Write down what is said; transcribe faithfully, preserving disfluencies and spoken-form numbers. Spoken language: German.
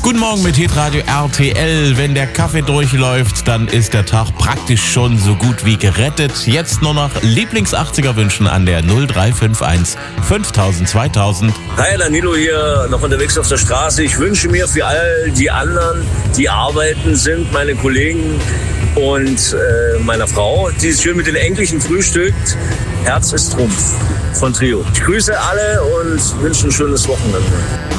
Guten Morgen mit Hitradio R T L. Wenn der Kaffee durchläuft, dann ist der Tag praktisch schon so gut wie gerettet. Jetzt nur noch Lieblings-achtziger wünschen an der null drei fünf eins fünftausend zweitausend. Hi, Danilo hier, noch unterwegs auf der Straße. Ich wünsche mir für all die anderen, die arbeiten sind, meine Kollegen und äh, meiner Frau, die schön mit den Enkelchen frühstückt. Herz ist Trumpf von Trio. Ich grüße alle und wünsche ein schönes Wochenende.